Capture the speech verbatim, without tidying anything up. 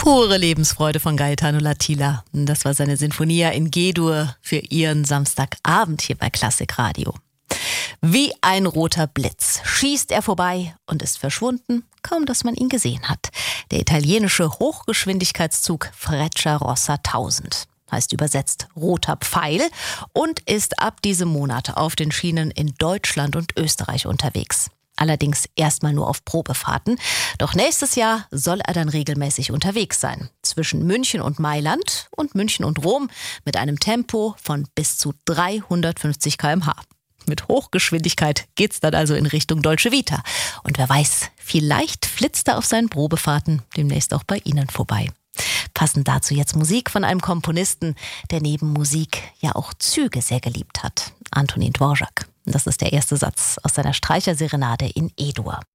Pure Lebensfreude von Gaetano Latilla. Das war seine Sinfonia in G-Dur für Ihren Samstagabend hier bei Klassikradio. Wie ein roter Blitz schießt er vorbei und ist verschwunden, kaum dass man ihn gesehen hat. Der italienische Hochgeschwindigkeitszug Frecciarossa tausend. Heißt übersetzt roter Pfeil und ist ab diesem Monat auf den Schienen in Deutschland und Österreich unterwegs. Allerdings erstmal nur auf Probefahrten. Doch nächstes Jahr soll er dann regelmäßig unterwegs sein. Zwischen München und Mailand und München und Rom mit einem Tempo von bis zu dreihundertfünfzig Kilometer pro Stunde. Mit Hochgeschwindigkeit geht's dann also in Richtung Dolce Vita. Und wer weiß, vielleicht flitzt er auf seinen Probefahrten demnächst auch bei Ihnen vorbei. Passend dazu jetzt Musik von einem Komponisten, der neben Musik ja auch Züge sehr geliebt hat. Antonin Dvorak. Das ist der erste Satz aus seiner Streicherserenade in E-Dur.